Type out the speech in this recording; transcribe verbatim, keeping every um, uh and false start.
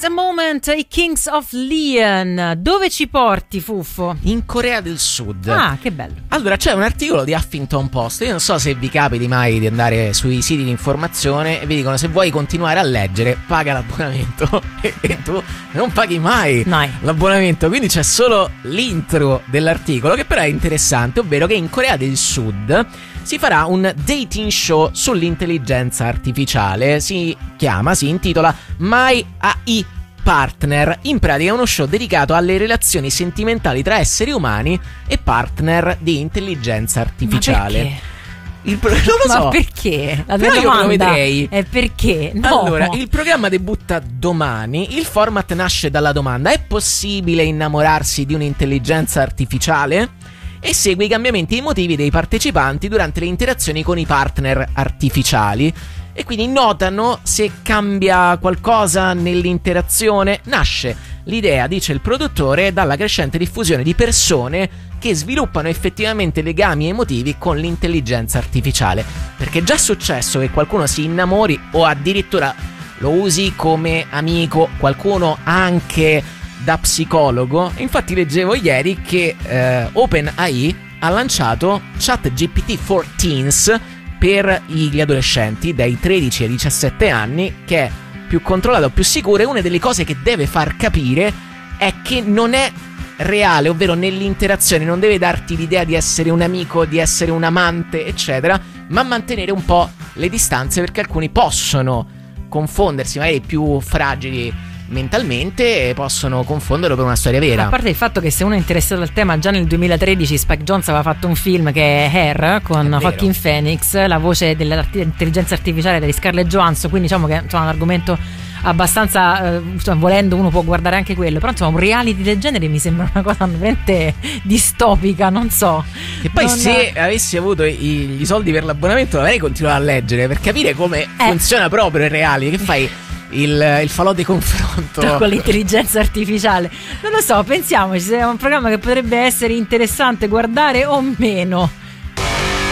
Just a Moment, i Kings of Leon. Dove ci porti, Fuffo? In Corea del Sud. Ah, che bello. Allora, c'è un articolo di Huffington Post. Io non so se vi capiti mai di andare sui siti di informazione e vi dicono: se vuoi continuare a leggere, paga l'abbonamento. e, e tu non paghi mai no. l'abbonamento. Quindi c'è solo l'intro dell'articolo, che però è interessante, ovvero che in Corea del Sud si farà un dating show sull'intelligenza artificiale. Si chiama, si intitola My A I Partner. In pratica è uno show dedicato alle relazioni sentimentali tra esseri umani e partner di intelligenza artificiale. Ma perché? Il pro- non lo so. Ma perché? La Però io domanda lo vedrei. è perché? No. Allora, il programma debutta domani. Il format nasce dalla domanda: è possibile innamorarsi di un'intelligenza artificiale? E segue i cambiamenti emotivi dei partecipanti durante le interazioni con i partner artificiali. E quindi notano se cambia qualcosa nell'interazione. Nasce l'idea, dice il produttore, dalla crescente diffusione di persone che sviluppano effettivamente legami emotivi con l'intelligenza artificiale. Perché è già successo che qualcuno si innamori o addirittura lo usi come amico, qualcuno anche da psicologo. Infatti leggevo ieri che eh, OpenAI ha lanciato ChatGPT for Teens per gli adolescenti dai tredici ai diciassette anni, che è più controllato, più sicuro. E una delle cose che deve far capire è che non è reale, ovvero nell'interazione non deve darti l'idea di essere un amico, di essere un amante, eccetera, ma mantenere un po' le distanze, perché alcuni possono confondersi, magari più fragili mentalmente, e possono confonderlo per una storia vera. A parte il fatto che se uno è interessato al tema, già nel duemilatredici Spike Jonze aveva fatto un film che è Hair con Joaquin Phoenix, la voce dell'intelligenza artificiale di Scarlett Johansson, quindi diciamo che insomma, è un argomento abbastanza, eh, insomma, volendo uno può guardare anche quello, però insomma un reality del genere mi sembra una cosa veramente distopica, non so. E poi non... se avessi avuto i, i soldi per l'abbonamento avrei continuato a leggere per capire come eh. funziona proprio il reality. Che fai? Il, il falò di confronto con l'intelligenza artificiale, non lo so, pensiamoci se è un programma che potrebbe essere interessante guardare o meno.